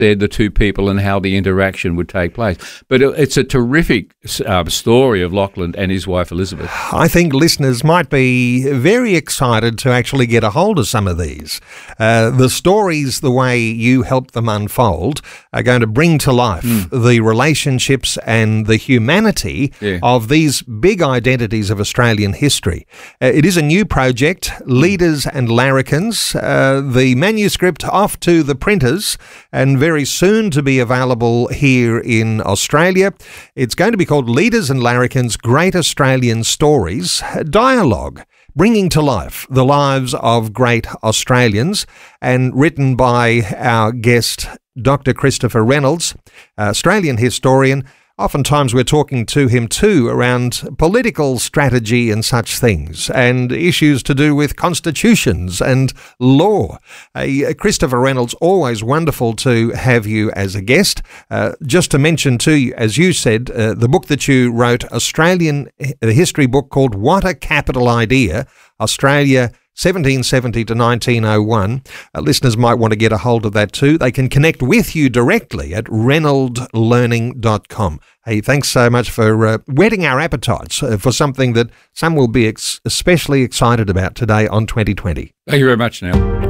they're the two people and how the interaction would take place. But it's a terrific story of Lachlan and his wife Elizabeth. I think listeners might be very excited to actually get a hold of some of these. The stories, the way you help them unfold, are going to bring to life the relationships and the humanity of these big identities of Australian history. It is a new project, Leaders and Larrikins. The manuscript off to the printers and very soon to be available here in Australia. It's going to be called Leaders and Larrikins, Great Australian Stories, Dialogue, bringing to life the lives of great Australians, and written by our guest, Dr. Christopher Reynolds, Australian historian. Oftentimes we're talking to him too around political strategy and such things, and issues to do with constitutions and law. Christopher Reynolds, always wonderful to have you as a guest. Just to mention to you, as you said, the book that you wrote, Australian history book called What a Capital Idea, Australia 1770 to 1901. Listeners might want to get a hold of that too. They can connect with you directly at reynoldlearning.com. Hey, thanks so much for whetting our appetites for something that some will be especially excited about today on 2020. Thank you very much, Neil.